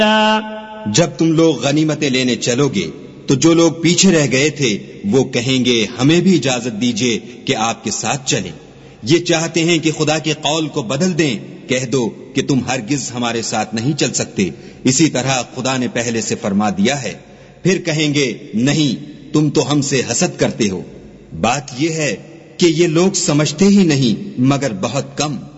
जब तुम लोग गनीमतें लेने चलोगे तो जो लोग पीछे रह गए थे वो कहेंगे हमें भी इजाजत दीजिए कि आपके साथ चलें। ये चाहते हैं कि खुदा के कौल को बदल दें। कह दो कि तुम हरगिज हमारे साथ नहीं चल सकते, इसी तरह खुदा ने पहले से फरमा दिया है। फिर कहेंगे नहीं, तुम तो हमसे हसद करते हो। बात यह है कि ये लोग समझते ही नहीं मगर बहुत कम।